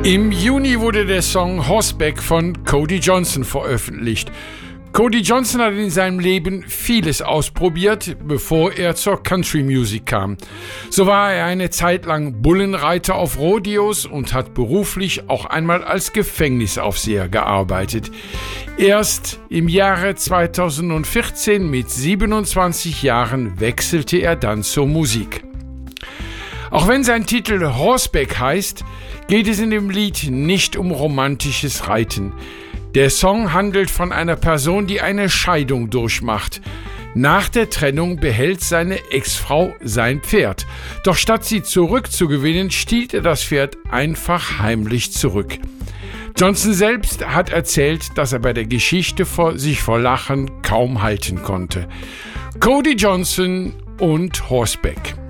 Im Juni wurde der Song Horseback von Cody Johnson veröffentlicht. Cody Johnson hat in seinem Leben vieles ausprobiert, bevor er zur Country Music kam. So war er eine Zeit lang Bullenreiter auf Rodeos und hat beruflich auch einmal als Gefängnisaufseher gearbeitet. Erst im Jahre 2014 mit 27 Jahren wechselte er dann zur Musik. Auch wenn sein Titel Horseback heißt, geht es in dem Lied nicht um romantisches Reiten. Der Song handelt von einer Person, die eine Scheidung durchmacht. Nach der Trennung behält seine Ex-Frau sein Pferd. Doch statt sie zurückzugewinnen, stiehlt er das Pferd einfach heimlich zurück. Johnson selbst hat erzählt, dass er bei der Geschichte sich vor Lachen kaum halten konnte. Cody Johnson und Horseback.